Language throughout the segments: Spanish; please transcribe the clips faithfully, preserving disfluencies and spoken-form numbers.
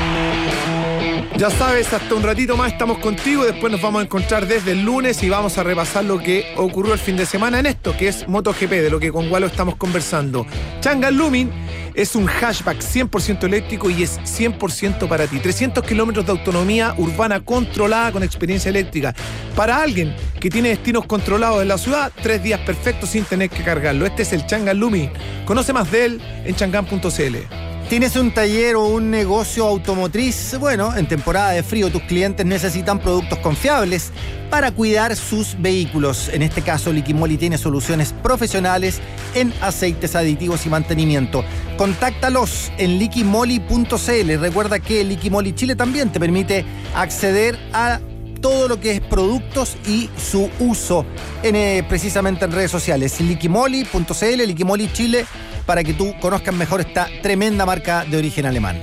Ya sabes, hasta un ratito más estamos contigo. Después nos vamos a encontrar desde el lunes y vamos a repasar lo que ocurrió el fin de semana en esto, que es MotoGP, de lo que con Gualo estamos conversando. Changan Lumin es un hatchback cien por ciento eléctrico y es cien por ciento para ti. trescientos kilómetros de autonomía urbana controlada con experiencia eléctrica. Para alguien que tiene destinos controlados en la ciudad, tres días perfectos sin tener que cargarlo. Este es el Changan Lumin. Conoce más de él en changan punto c l. ¿Tienes un taller o un negocio automotriz? Bueno, en temporada de frío tus clientes necesitan productos confiables para cuidar sus vehículos. En este caso, Liquimoli tiene soluciones profesionales en aceites aditivos y mantenimiento. Contáctalos en liquimoli punto c l. Recuerda que Liquimoli Chile también te permite acceder a todo lo que es productos y su uso en, eh, precisamente en redes sociales. liquimoli punto c l, Liquimoli Chile, para que tú conozcas mejor esta tremenda marca de origen alemán.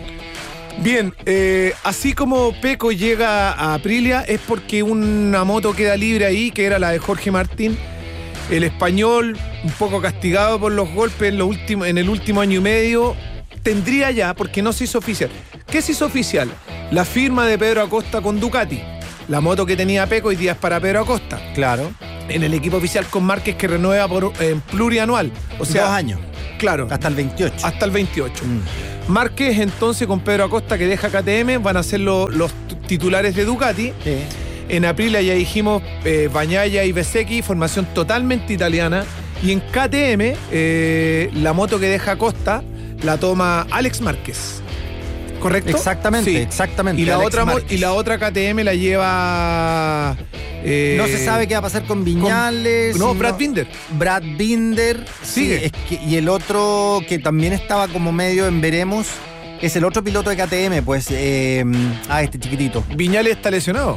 Bien, eh, así como Peco llega a Aprilia es porque una moto queda libre ahí, que era la de Jorge Martín. El español, un poco castigado por los golpes en, lo último, en el último año y medio, tendría ya, porque no se hizo oficial. ¿Qué se hizo oficial? La firma de Pedro Acosta con Ducati. La moto que tenía Peco hoy día es para Pedro Acosta. Claro. En el equipo oficial con Márquez, que renueva por eh, plurianual. O sea, dos años. Claro. Hasta el veintiocho. Hasta el veintiocho. Mm. Márquez entonces con Pedro Acosta, que deja K T M, van a ser lo, los titulares de Ducati. Sí. En Aprilia ya dijimos eh, Bagnaia y Bezzecchi, formación totalmente italiana. Y en K T M, eh, la moto que deja Acosta la toma Alex Márquez. ¿Correcto? Exactamente, sí. exactamente. Y la, Alex otra, Márquez. y la otra K T M la lleva... Eh, no se sabe qué va a pasar con Viñales. Con, no, no, Brad Binder. Brad Binder. Sigue. Sí, es que, y el otro que también estaba como medio en veremos es el otro piloto de K T M, pues. Eh, ah, este chiquitito. Viñales está lesionado.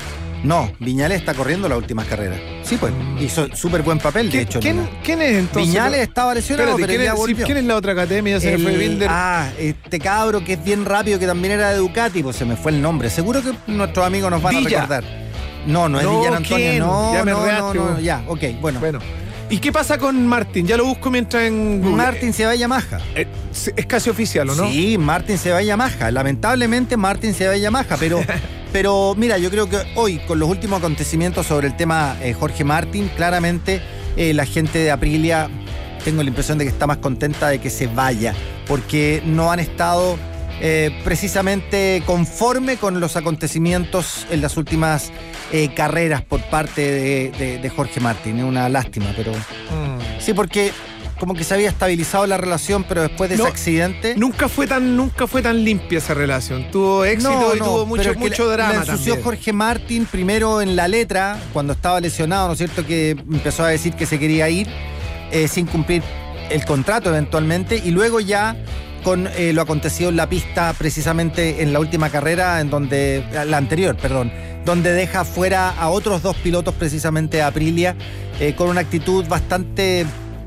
No, Viñales está corriendo las últimas carreras. Sí, pues. Hizo súper buen papel, de hecho. ¿Quién, ¿quién es entonces? Viñales estaba lesionado, Espérate, pero ¿quién, ya es, volvió. sí, ¿quién es la otra K T M? Ya se el, me fue Binder. Ah, este cabro que es bien rápido, que también era de Ducati, pues se me fue el nombre. Seguro que nuestros amigos nos van Villa. a recordar. No, no es No, Villan Antonio, ¿quién? no, Ya me no, reaste, no, no, vos. ya, ok, bueno. Bueno. ¿Y qué pasa con Martin? Ya lo busco mientras en Google. Martin se va a Yamaha. Eh, es casi oficial, ¿o no? Sí, Martin se va a Yamaha. Lamentablemente Martin se va a Yamaha, pero, pero mira, yo creo que hoy, con los últimos acontecimientos sobre el tema eh, Jorge Martin, claramente eh, la gente de Aprilia, tengo la impresión de que está más contenta de que se vaya, porque no han estado eh, precisamente conforme con los acontecimientos en las últimas eh, carreras por parte de, de, de Jorge Martin. Es una lástima, pero... Mm. Sí, porque como que se había estabilizado la relación, pero después de No, ese accidente... Nunca fue tan, nunca fue tan limpia esa relación. Tuvo éxito No, y no, tuvo mucho, pero es que mucho la- drama la ensució también. Jorge Martin primero en la letra, cuando estaba lesionado, ¿no es cierto? Que empezó a decir que se quería ir eh, sin cumplir el contrato eventualmente, y luego ya con eh, lo acontecido en la pista, precisamente en la última carrera, en donde, la anterior, perdón, donde deja fuera a otros dos pilotos, precisamente a Aprilia, eh, con una actitud bastante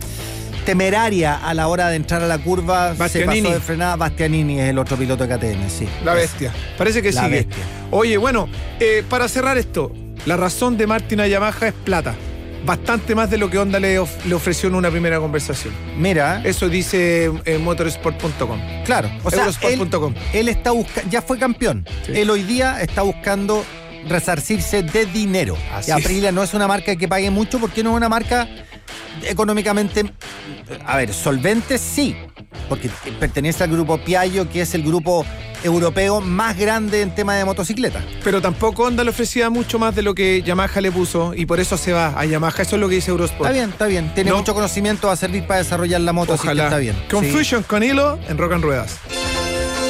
temeraria a la hora de entrar a la curva. Bastianini. Se pasó de frenada. Bastianini es el otro piloto de K T M, sí. La bestia. Parece que La sigue. bestia. Oye, bueno, eh, para cerrar esto, la razón de Martin a Yamaha es plata. Bastante más de lo que Honda le, of- le ofreció en una primera conversación. Mira, Eso dice eh, motorsport punto com. claro, o sea, Eurosport él, punto com. él está buscando, ya fue campeón. Sí. Él hoy día está buscando resarcirse de dinero. Así Y Aprilia no es una marca que pague mucho, porque no es una marca económicamente, a ver, solvente sí, porque pertenece al grupo Piaggio, que es el grupo europeo más grande en tema de motocicleta. Pero tampoco Honda le ofrecía mucho más de lo que Yamaha le puso y por eso se va a Yamaha. Eso es lo que dice Eurosport. Está bien, está bien. Tiene No. mucho conocimiento, va a servir para desarrollar la moto, así que Ojalá. está bien. Confusion con hilo en Rock and Ruedas.